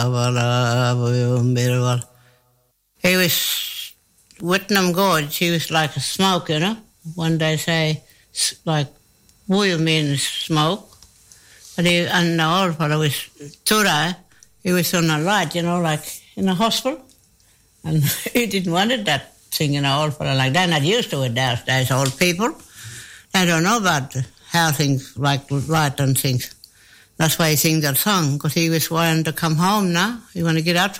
He was Whitnam Gorge. He was like a smoke, you know. One day say, like, we mean smoke. But and the old fellow was Tura. He was on a light, you know, like in a hospital. And he didn't want it, that thing, you know, old fellow like that. Not used to it nowadays, old people. They don't know about how things like light and things. That's why he sings that song, because he was wanting to come home now. He want to get out from